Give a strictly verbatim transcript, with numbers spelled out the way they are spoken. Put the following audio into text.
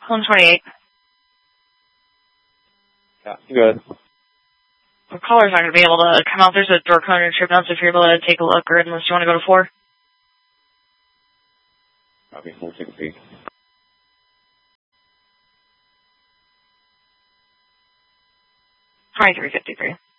one twenty-eight. Yeah, good. The caller's not going to be able to come out. There's a door cone and trip down, so if you're able to take a look, or unless you want to go to four. Copy, we'll take a peek. twenty-three fifty-three.